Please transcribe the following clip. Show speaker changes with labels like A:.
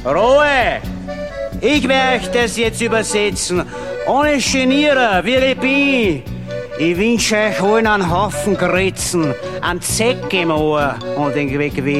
A: Ruhe! Ich werde euch das jetzt übersetzen. Ohne Genieren, wie ich bin. Ich wünsche euch allen einen Haufen Grützen, einen Zeck im Ohr und den Weg